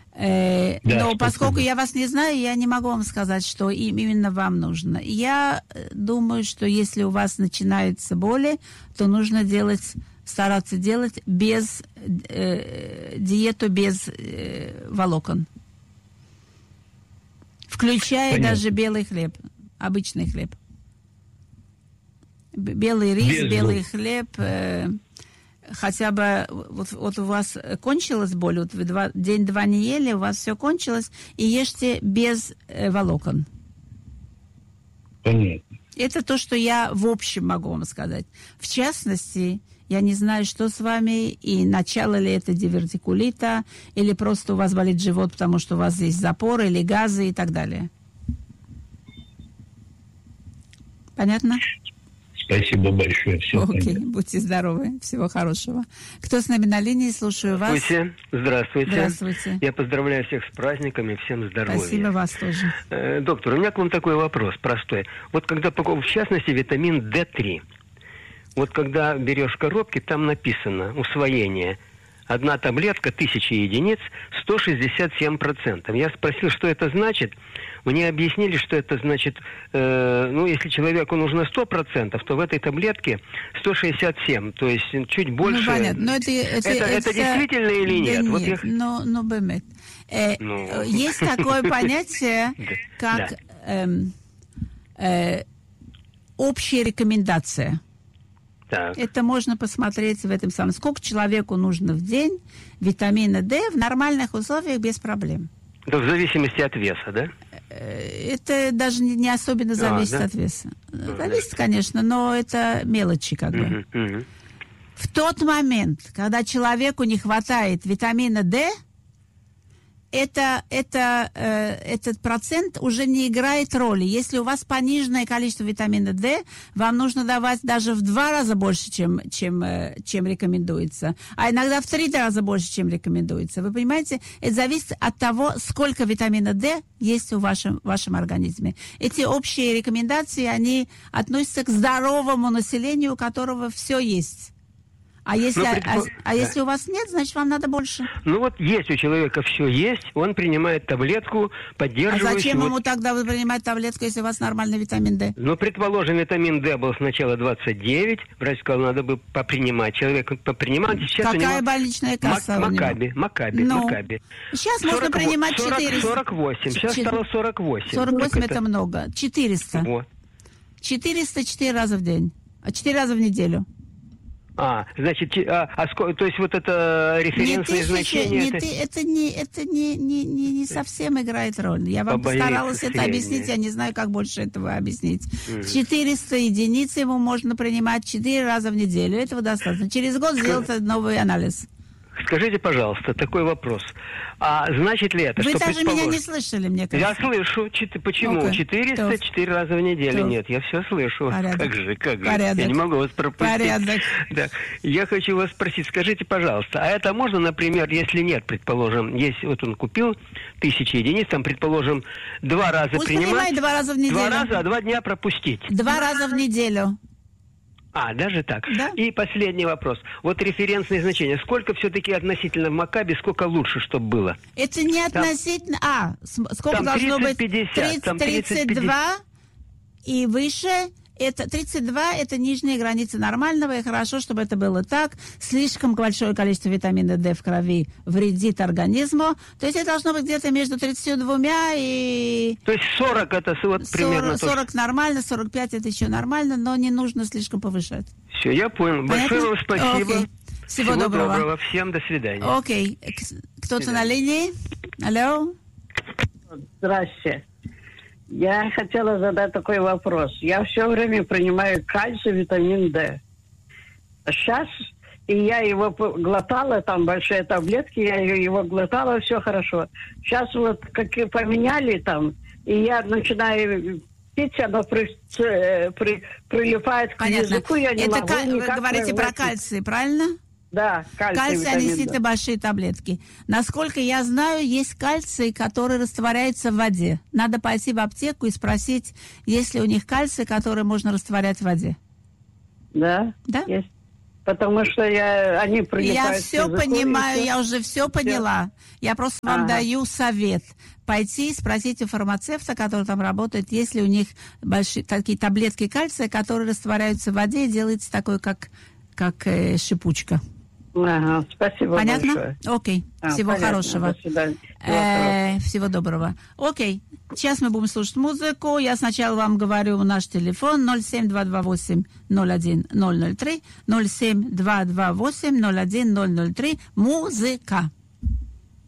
Но поскольку я вас не знаю, я не могу вам сказать, что именно вам нужно. Я думаю, что если у вас начинаются боли, то нужно стараться делать диету без волокон. Включая даже белый хлеб, обычный хлеб. Белый рис, белый хлеб... Хотя бы вот у вас кончилась боль, вот вы день-два не ели, у вас все кончилось, и ешьте без волокон. Понятно. Это то, что я в общем могу вам сказать. В частности, я не знаю, что с вами, и начало ли это дивертикулита, или просто у вас болит живот, потому что у вас есть запоры, или газы и так далее. Понятно? Спасибо большое. Окей, будьте здоровы. Всего хорошего. Кто с нами на линии? Слушаю вас. Здравствуйте. Здравствуйте. Я поздравляю всех с праздниками, всем здоровья. Спасибо, вас тоже. Доктор, у меня к вам такой вопрос простой. Вот когда, в частности, витамин D3. Вот когда берешь коробки, там написано усвоение. Одна таблетка, 1000 единиц, 167%. Я спросил, что это значит. Мне объяснили, что это значит, если человеку нужно 100%, то в этой таблетке 167, то есть чуть больше. Ну, понятно. Но это действительно или нет? Да вот нет, бэмэт. Есть такое понятие, как общая рекомендация. Так. Это можно посмотреть в этом самом. Сколько человеку нужно в день витамина D в нормальных условиях без проблем. Это в зависимости от веса, да? Это даже не особенно зависит от веса. Зависит, конечно, но это мелочи как бы. В тот момент, когда человеку не хватает витамина D, этот процент уже не играет роли. Если у вас пониженное количество витамина D, вам нужно давать даже в 2 раза больше, чем рекомендуется. А иногда в 3 раза больше, чем рекомендуется. Вы понимаете? Это зависит от того, сколько витамина D есть в вашем организме. Эти общие рекомендации, они относятся к здоровому населению, у которого все есть. А если у вас нет, значит, вам надо больше. Ну вот есть у человека все есть, он принимает таблетку, поддерживающую... А зачем ему тогда принимать таблетку, если у вас нормальный витамин D? Ну, предположим, витамин D был сначала 29, врач сказал, надо бы попринимать. Человек попринимал, сейчас какая больничная касса у него? Макаби. Сейчас можно принимать 400. 48, сейчас стало 48. 48 это много. 400. Вот. 400 4 раза в день. 4 раза в неделю. Значит, то есть вот это референсное значение... Это не совсем играет роль. Я вам постаралась это объяснить, я не знаю, как больше этого объяснить. 400 единиц ему можно принимать 4 раза в неделю. Этого достаточно. Через год сделать новый анализ. Скажите, пожалуйста, такой вопрос. А значит ли это, Вы что даже меня не слышали, мне кажется. Я слышу. Почему? 400, 4 раза в неделю. Нет, я все слышу. Порядок. Как же? Порядок. Я не могу вас пропустить. Порядок. Да. Я хочу вас спросить, скажите, пожалуйста, а это можно, например, если нет, предположим, если вот он купил 1000 единиц, там, предположим, 2 раза Пусть принимать... 2 раза в неделю. 2 раза, а 2 дня пропустить. 2 раза в неделю. Даже так. Да. И последний вопрос. Вот референсные значения. Сколько все-таки относительно в Макаби, сколько лучше, чтобы было? Это не относительно... Сколько там должно 30, быть? 50, 32 и выше. Это 32, это нижняя граница нормального, и хорошо, чтобы это было так. Слишком большое количество витамина D в крови вредит организму. То есть это должно быть где-то между 32 и... То есть 40 это вот примерно... 40 нормально, 45 это еще нормально, но не нужно слишком повышать. Все, я понял. Понятно? Большое вам спасибо. Окей. Всего доброго. Всем до свидания. Окей. Кто-то на линии? Алло? Здрасте. Я хотела задать такой вопрос. Я все время принимаю кальций, витамин D. Сейчас, и я его глотала, там большие таблетки, я его глотала, все хорошо. Сейчас вот как и поменяли там, и я начинаю пить, оно прилипает к языку, я не могу никак... Вы говорите про кальций, правильно? Да, кальций, они действительно большие таблетки. Насколько я знаю, есть кальций, который растворяется в воде. Надо пойти в аптеку и спросить, есть ли у них кальций, который можно растворять в воде. Да? Да? Есть. Потому что они прилипают Я к все языку, понимаю, и я уже все поняла. Я просто вам Ага. даю совет. Пойти спросить у фармацевта, который там работает, есть ли у них большие такие таблетки кальция, которые растворяются в воде и делается такой, как шипучка. Ага, спасибо Понятно? большое. Окей. Всего Понятно. хорошего. До свидания. Всего доброго. Окей. Сейчас мы будем слушать музыку. Я сначала вам говорю наш телефон 07228-01-003, 07228-01-003. Музыка.